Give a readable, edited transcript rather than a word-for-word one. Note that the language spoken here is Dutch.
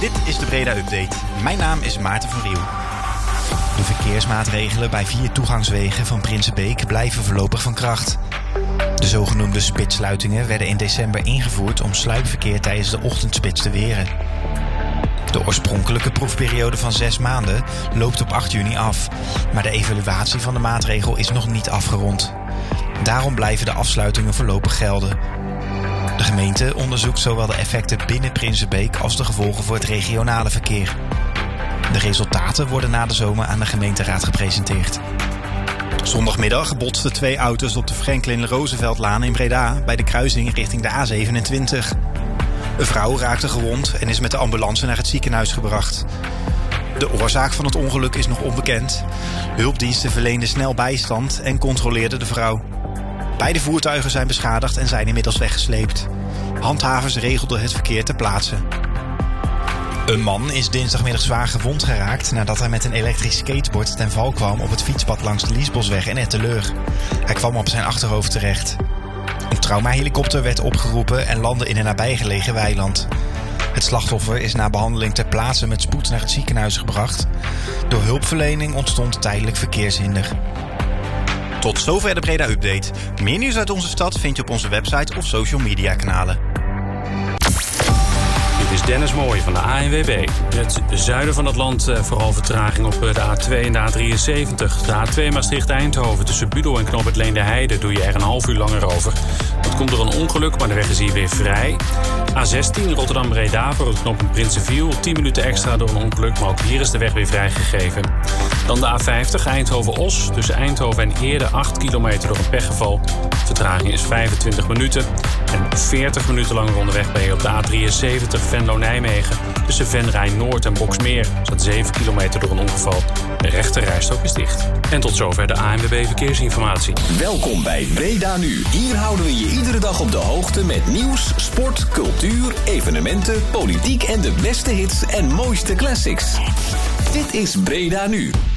Dit is de Breda Update. Mijn naam is Maarten van Riel. De verkeersmaatregelen bij 4 toegangswegen van Prinsenbeek blijven voorlopig van kracht. De zogenoemde spitssluitingen werden in december ingevoerd om sluipverkeer tijdens de ochtendspits te weren. De oorspronkelijke proefperiode van 6 maanden loopt op 8 juni af, maar de evaluatie van de maatregel is nog niet afgerond. Daarom blijven de afsluitingen voorlopig gelden. De gemeente onderzoekt zowel de effecten binnen Prinsenbeek als de gevolgen voor het regionale verkeer. De resultaten worden na de zomer aan de gemeenteraad gepresenteerd. Zondagmiddag botsten 2 auto's op de Franklin Rooseveltlaan in Breda bij de kruising richting de A27. Een vrouw raakte gewond en is met de ambulance naar het ziekenhuis gebracht. De oorzaak van het ongeluk is nog onbekend. Hulpdiensten verleenden snel bijstand en controleerden de vrouw. Beide voertuigen zijn beschadigd en zijn inmiddels weggesleept. Handhavers regelden het verkeer ter plaatse. Een man is dinsdagmiddag zwaar gewond geraakt nadat hij met een elektrisch skateboard ten val kwam op het fietspad langs de Liesbosweg in Etteleur. Hij kwam op zijn achterhoofd terecht. Een traumahelikopter werd opgeroepen en landde in een nabijgelegen weiland. Het slachtoffer is na behandeling ter plaatse met spoed naar het ziekenhuis gebracht. Door hulpverlening ontstond tijdelijk verkeershinder. Tot zover de Breda Update. Meer nieuws uit onze stad vind je op onze website of social media kanalen. Dit is Dennis Mooij van de ANWB. In het zuiden van het land vooral vertraging op de A2 en de A73. De A2 Maastricht-Eindhoven tussen Budel en Knoop het Leenderheide doe je er een half uur langer over. Dat komt door een ongeluk, maar de weg is hier weer vrij. A16 Rotterdam-Breda voor het knooppunt Prinsenviel. 10 minuten extra door een ongeluk, maar ook hier is de weg weer vrijgegeven. Dan de A50 Eindhoven-Os. Tussen Eindhoven en Eerde 8 kilometer door een pechgeval. Vertraging is 25 minuten. En 40 minuten langer onderweg ben je op de A73 Venlo-Nijmegen. Tussen Venray-Noord en Boksmeer staat 7 kilometer door een ongeval. De rechterrijstrook is dicht. En tot zover de ANWB Verkeersinformatie. Welkom bij Breda Nu. Hier houden we je iedere dag op de hoogte met nieuws, sport, cultuur, evenementen, politiek en de beste hits en mooiste classics. Dit is Breda Nu.